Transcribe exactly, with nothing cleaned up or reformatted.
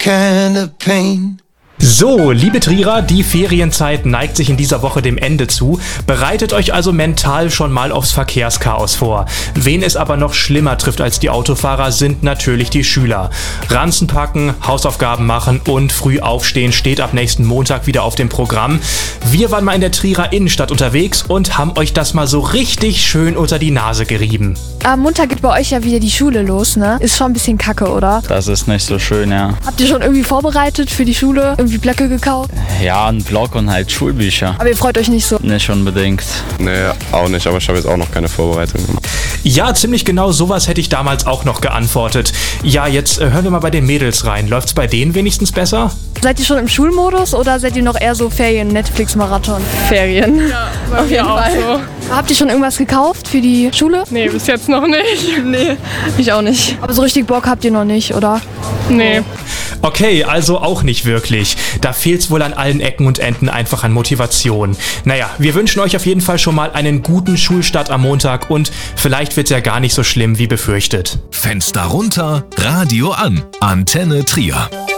kind of pain. So, liebe Trierer, die Ferienzeit neigt sich in dieser Woche dem Ende zu. Bereitet euch also mental schon mal aufs Verkehrschaos vor. Wen es aber noch schlimmer trifft als die Autofahrer, sind natürlich die Schüler. Ranzen packen, Hausaufgaben machen und früh aufstehen steht ab nächsten Montag wieder auf dem Programm. Wir waren mal in der Trierer Innenstadt unterwegs und haben euch das mal so richtig schön unter die Nase gerieben. Am Montag geht bei euch ja wieder die Schule los, ne? Ist schon ein bisschen kacke, oder? Das ist nicht so schön, ja. Habt ihr schon irgendwie vorbereitet für die Schule? Irgendwie Blöcke gekauft? Ja, ein Block und halt Schulbücher. Aber ihr freut euch nicht so? Nicht unbedingt. Nee, auch nicht, aber ich habe jetzt auch noch keine Vorbereitung. Ja, ziemlich genau sowas hätte ich damals auch noch geantwortet. Ja, jetzt äh, hören wir mal bei den Mädels rein. Läuft's bei denen wenigstens besser? Seid ihr schon im Schulmodus oder seid ihr noch eher so Ferien-Netflix-Marathon? Ferien. Ja, auf jeden Fall. So. Habt ihr schon irgendwas gekauft für die Schule? Nee, bis jetzt noch nicht. Nee, ich auch nicht. Aber so richtig Bock habt ihr noch nicht, oder? Nee. Okay, also auch nicht wirklich. Da fehlt's wohl an allen Ecken und Enden einfach an Motivation. Naja, wir wünschen euch auf jeden Fall schon mal einen guten Schulstart am Montag und vielleicht wird's ja gar nicht so schlimm wie befürchtet. Fenster runter, Radio an. Antenne Trier.